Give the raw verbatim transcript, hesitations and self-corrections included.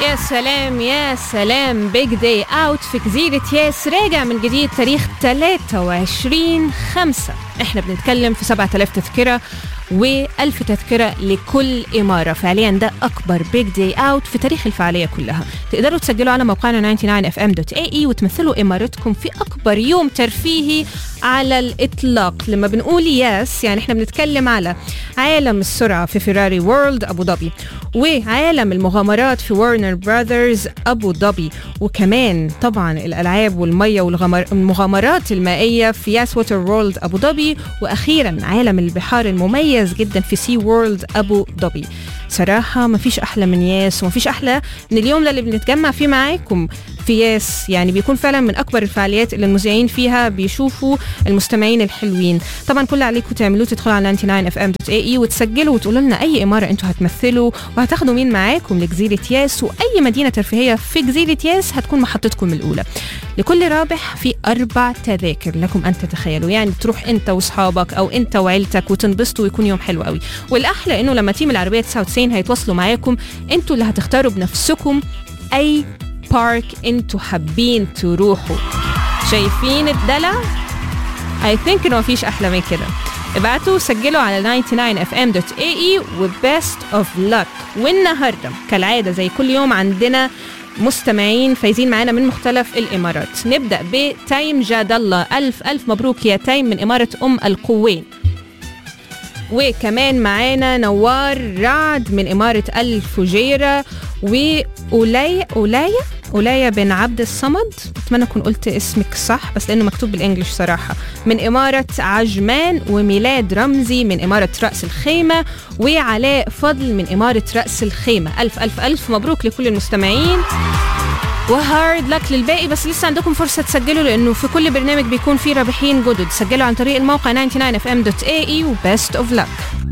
يا سلام يا سلام، بيج داي اوت في جزيرة ياس راجع من جديد تاريخ ثلاثة وعشرين خمسة. احنا بنتكلم في سبعة آلاف تذكرة وألف تذكرة لكل إمارة. فعليا ده أكبر بيج داي أوت في تاريخ الفعالية كلها. تقدروا تسجلوا على موقعنا تسعة وتسعين إف إم دوت إيه إي وتمثلوا إمارتكم في أكبر يوم ترفيهي على الإطلاق. لما بنقول ياس يعني احنا بنتكلم على عالم السرعة في فيراري وورلد أبو ظبي، وعالم المغامرات في وارنر براذرز أبو ظبي، وكمان طبعا الألعاب والمية والمغامرات المائية في ياس ووتر وورلد أبو ظبي، وأخيرا عالم البحار المميز جدا في سي وورلد أبو ظبي. صراحة ما فيش أحلى من ياس وما فيش أحلى من اليوم اللي بنتجمع فيه معاكم في ياس. يعني بيكون فعلا من أكبر الفعاليات اللي المذيعين فيها بيشوفوا المستمعين الحلوين. طبعا كل عليكم تعملوه تدخلوا على تسعة وتسعين إف إم دوت إيه إي وتسجلوا وتقولوا لنا أي إمارة أنتوا هتمثلوا وهتاخدوا مين معاكم لجزيرة ياس، وأي مدينة ترفيهية في جزيرة ياس هتكون محطتكم الأولى. لكل رابح في أربع تذاكر لكم أن تتخيلوا، يعني تروح أنت وصحابك أو أنت وعيلتك وتنبسطوا ويكون يوم حلو قوي. والأحلى إنه لما تيم العربية تسعة وتسعين هيتواصلوا معاكم، أنتوا اللي هتختاروا بنفسكم أي بارك انتوا حابين تروحوا. شايفين الدلع؟ I think انه مفيش احلى من كده. ابعتوا سجلوا على تسعة وتسعين إف إم دوت إيه إي وبست اوف لك. والنهارده كالعاده زي كل يوم عندنا مستمعين فايزين معانا من مختلف الامارات. نبدا بتايم جاد الله، الف الف مبروك يا تايم من اماره ام القوين. وكمان معانا نوار رعد من إمارة الفجيرة، وأولية أولية أولية بن عبد الصمد، أتمنى أكون قلت اسمك صح بس لأنه مكتوب بالإنجليش صراحة، من إمارة عجمان. وميلاد رمزي من إمارة رأس الخيمة، وعلاء فضل من إمارة رأس الخيمة. ألف ألف ألف مبروك لكل المستمعين وهارد لك للباقي. بس لسه عندكم فرصة تسجلوا لأنه في كل برنامج بيكون فيه رابحين جدد. سجلوا عن طريق الموقع تسعة وتسعين إف إم دوت إيه إي وبست أوف لك.